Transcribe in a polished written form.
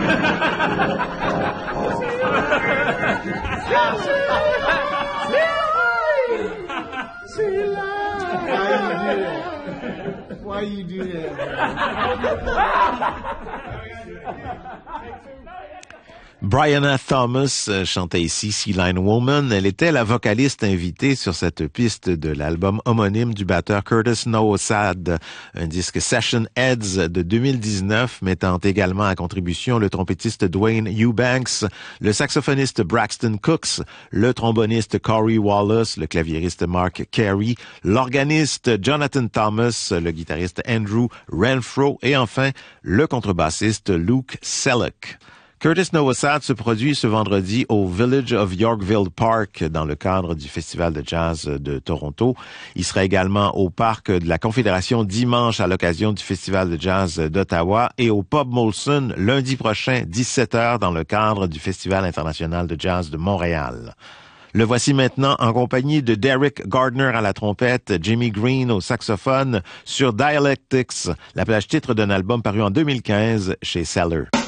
Why you do that? Brianna Thomas chantait ici Sea Lion Woman. Elle était la vocaliste invitée sur cette piste de l'album homonyme du batteur Curtis Nowosad, un disque Session Heads de 2019, mettant également à contribution le trompettiste Dwayne Eubanks, le saxophoniste Braxton Cooks, le tromboniste Corey Wallace, le claviériste Mark Carey, l'organiste Jonathan Thomas, le guitariste Andrew Renfro et enfin le contrebassiste Luke Selleck. Curtis Nowosad se produit ce vendredi au Village of Yorkville Park dans le cadre du Festival de jazz de Toronto. Il sera également au Parc de la Confédération dimanche à l'occasion du Festival de jazz d'Ottawa et au Pub Molson lundi prochain 17h dans le cadre du Festival international de jazz de Montréal. Le voici maintenant en compagnie de Derek Gardner à la trompette, Jimmy Green au saxophone sur Dialectics, la plage titre d'un album paru en 2015 chez Cellar.